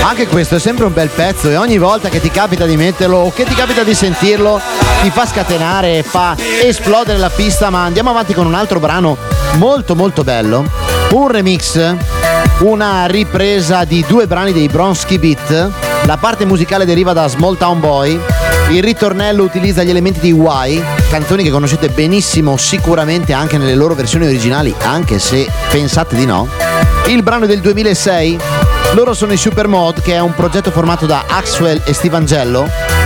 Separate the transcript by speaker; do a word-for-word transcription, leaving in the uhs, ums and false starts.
Speaker 1: Anche questo è sempre un bel pezzo e ogni volta che ti capita di metterlo o che ti capita di sentirlo ti fa scatenare, fa esplodere la pista. Ma andiamo avanti con un altro brano molto molto bello, un remix, una ripresa di due brani dei Bronski Beat. La parte musicale deriva da Small Town Boy, il ritornello utilizza gli elementi di Why, canzoni che conoscete benissimo sicuramente anche nelle loro versioni originali, anche se pensate di no. Il brano è del duemilasei, loro sono i Supermod, che è un progetto formato da Axwell e Steve Angello.